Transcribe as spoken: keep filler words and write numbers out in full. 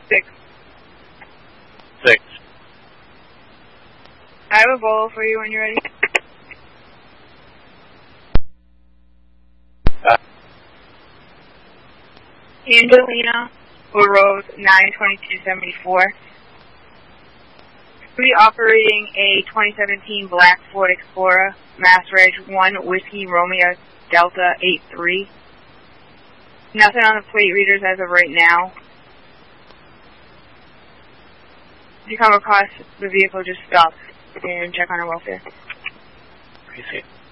Six. Six. I have a bolo for you when you're ready. Uh, Angelina Burrows, nine twenty-two seventy-four. Be operating a twenty seventeen black Ford Explorer, Mass Reg one Whiskey Romeo Delta eight three. Nothing on the plate readers as of right now. If you come across the vehicle, just stop and check on our welfare. Appreciate it.